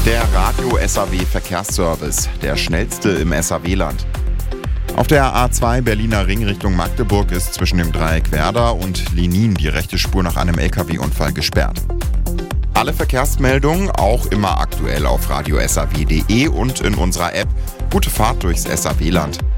Der Radio SAW Verkehrsservice, der schnellste im SAW-Land. Auf der A2 Berliner Ring Richtung Magdeburg ist zwischen dem Dreieck Werder und Lenin die rechte Spur nach einem LKW-Unfall gesperrt. Alle Verkehrsmeldungen auch immer aktuell auf radiosaw.de und in unserer App. Gute Fahrt durchs SAW-Land.